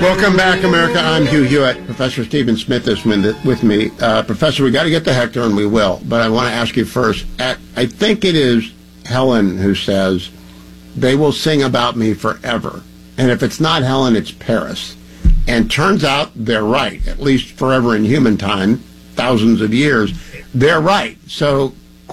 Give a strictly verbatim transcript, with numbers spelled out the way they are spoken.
Welcome back, America. I'm Hugh Hewitt. Professor Stephen Smith is with me. Uh, Professor, we got to get to Hector, and we will. But I want to ask you first. At, I think it is Helen who says, they will sing about me forever. And if it's not Helen, it's Paris. And turns out they're right, at least forever in human time, thousands of years. They're right. So